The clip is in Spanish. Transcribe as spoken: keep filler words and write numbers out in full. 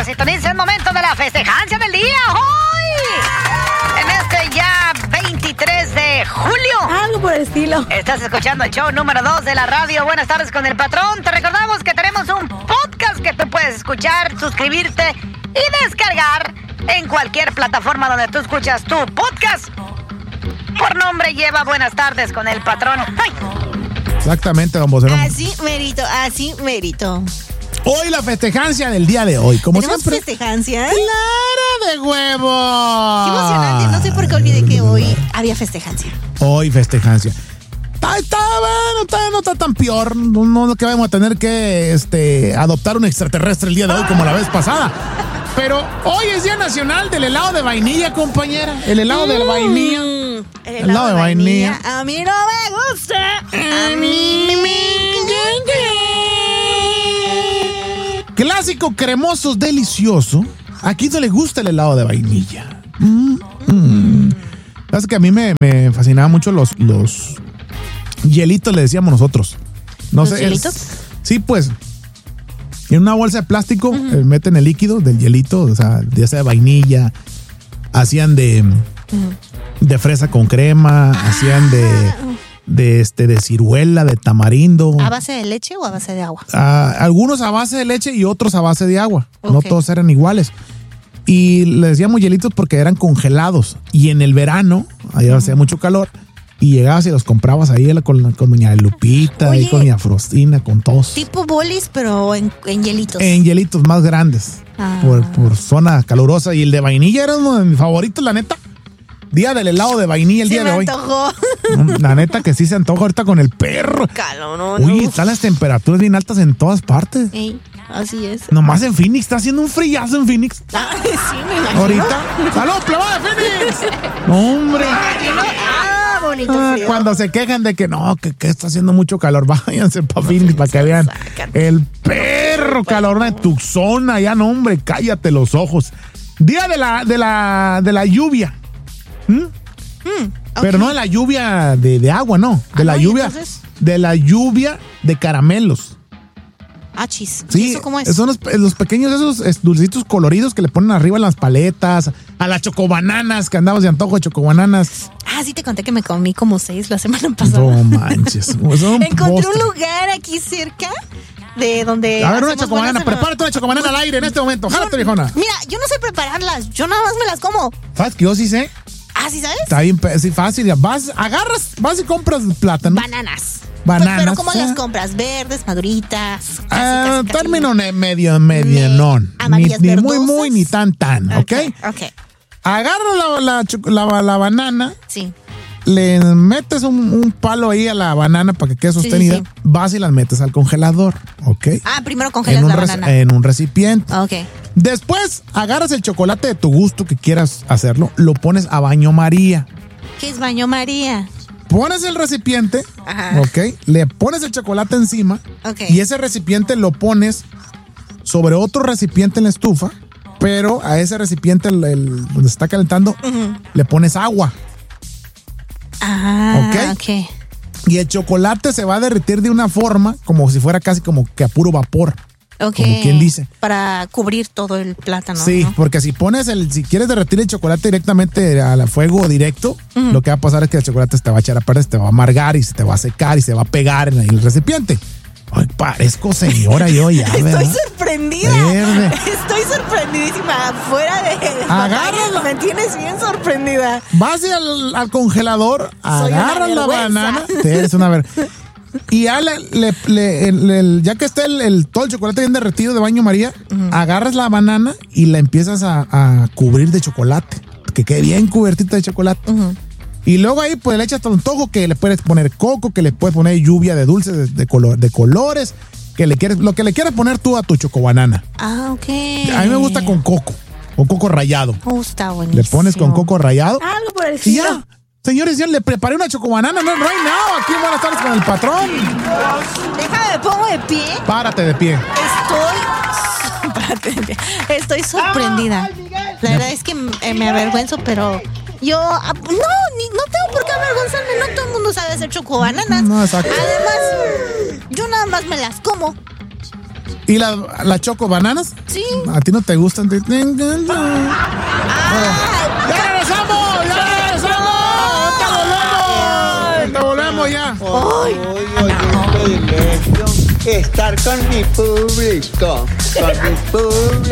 sintoniza el momento de la festejancia del día hoy. En este ya veintitrés de julio. Algo por el estilo. Estás escuchando el show número dos de la radio. Buenas tardes con el patrón. Te recordamos que tenemos un podcast que tú puedes escuchar, suscribirte y descargar en cualquier plataforma donde tú escuchas tu podcast. Por nombre lleva Buenas tardes con el patrón. ¡Ay! Exactamente, don Vocerón. Así merito, así merito. Hoy la festejancia del día de hoy, como ¿Tenemos siempre. festejancia? ¡Clara de huevo! Qué emocionante, no sé por qué olvidé que hoy había festejancia. Hoy festejancia. Está, está bueno, está, no está tan peor. No, no que vamos a tener que este, adoptar un extraterrestre el día de hoy como la vez pasada. Pero hoy es Día Nacional del helado de vainilla, compañera. El helado mm, de vainilla. El helado, helado de vainilla. vainilla. A mí no me gusta. A mí me Clásico, cremoso, delicioso. ¿A quién no le gusta el helado de vainilla? Mm, mm. Sabes que a mí me, me fascinaban mucho los, los hielitos, le decíamos nosotros. No ¿Los sé, hielitos? Es, sí, pues. En una bolsa de plástico Uh-huh. eh, meten el líquido del hielito, o sea, ya sea de vainilla, hacían de, Uh-huh. de fresa con crema, Ah. hacían de, de, este, de ciruela, de tamarindo. ¿A base de leche o a base de agua? Ah, algunos a base de leche y otros a base de agua. No Ok. todos eran iguales. Y les decíamos hielitos porque eran congelados. Y en el verano, allá hacía mucho calor, y llegabas y los comprabas ahí con, con doña Lupita, Oye. y con doña Frostina, con todos. Tipo bolis, pero en, en hielitos. En hielitos más grandes, Ah. por, por zona calurosa. Y el de vainilla era uno de mis favoritos, la neta. Día del helado de vainilla el Sí día me de hoy. antojó. La neta que sí se antoja ahorita con el perro. Calor, Uy, están las temperaturas bien altas en todas partes. Ey, así es. Nomás en Phoenix, está haciendo un frillazo en Phoenix. Ay, sí, me imagino. Ahorita. ¡Salud, plebada de Phoenix! ¡Hombre! Ah, bonito Ah, frío. cuando se quejan de que no, que, que está haciendo mucho calor, váyanse para Phoenix para que vean Sácate. el perro calor de Tucson. Ya no, hombre, cállate los ojos. Día de la, de la, de la lluvia. ¿Mm? Mm, ok. Pero no de la lluvia de, de agua, no. De Ah, la no, ¿y lluvia. entonces? De la lluvia de caramelos. Ah, chis. ¿Y Sí, eso cómo es? son los, los pequeños esos es, dulcitos coloridos que le ponen arriba a las paletas, a las chocobananas, que andabas de antojo de chocobananas. Ah, sí te conté que me comí como seis la semana pasada. No manches. Son Encontré postres. un lugar aquí cerca de donde A ver, una hacemos chocobanana. buenas- Prepárate una chocobanana al aire en este momento. Jálate, viejona. Mira, yo no sé prepararlas, yo nada más me las como. ¿Sabes que yo sí sé? Ah, ¿sí sabes? Está bien pe- sí, fácil. Ya vas, agarras, vas y compras plátano. Bananas. Bananas, Pues, pero ¿cómo ah. las compras? ¿Verdes, maduritas? Casi, Ah, casi, casi. término ne- medio, medianón. Ni, amarillas ni muy, verdosas. muy, ni tan, tan. ¿Ok? Ok. Agarras la, la, choco- la, la banana, Sí. le metes un, un palo ahí a la banana para que quede Sí, sí, sostenida. sí. Vas y las metes al congelador. ¿Ok? Ah, primero congelas en, un la reci- banana. en un recipiente. Ok. Después agarras el chocolate de tu gusto que quieras hacerlo, lo pones a baño María. ¿Qué es baño María? Pones el recipiente, Ajá. ok, le pones el chocolate encima Ok. y ese recipiente lo pones sobre otro recipiente en la estufa, pero a ese recipiente el, el- donde se está calentando Ujú. le pones agua Ah, Ok. ok. y el chocolate se va a derretir de una forma como si fuera casi como que a puro vapor. Ok. Como quien dice. Para cubrir todo el plátano. Sí, ¿no? porque si pones el, si quieres derretir el chocolate directamente al fuego directo, lo que va a pasar es que el chocolate se te va a echar a perder, se te va a amargar y se te va a secar y se va a pegar en el recipiente. Ay, parezco señora yo ya, ¿verdad? Estoy sorprendida. Verde. Estoy sorprendidísima. Fuera de. Agárralo. Me tienes bien sorprendida. Vas al, al congelador, Soy una agarras la vergüenza. banana, te eres una ver. Y ya, le, le- le- el- el- ya que esté el, el- todo el chocolate bien derretido de baño María, agarras la banana y la empiezas a, a cubrir de chocolate, que quede bien cubiertita de chocolate. Ujú. Y luego ahí pues le echas tu antojo, que le puedes poner coco, que le puedes poner lluvia de dulces, de, de color, de colores, que le quieres, lo que le quieras poner tú a tu chocobanana. Ah, ok. A mí me gusta con coco, con coco rallado. Oh, está buenísimo. Le pones con coco rallado. Algo por el Y estilo. ya, señores, ya le preparé una chocobanana, no, no hay nada. Aquí en Buenas tardes con el patrón. Déjame, me pongo de pie. Párate de pie. Estoy. Párate de pie. Estoy sorprendida. La verdad es que eh, me avergüenzo, pero yo. ah, No, ni, no tengo por qué avergonzarme. No todo el mundo sabe hacer chocobananas. No, exacto. Además, yo nada más me las como. ¿Y la, la choco bananas? Sí. ¿A ti no te gustan? Te... ¡Ya regresamos! ¡Ya regresamos! ¡Te volvemos! ¡Te volvemos ya! Hoy, hoy, hoy, estar con mi público, con mi público.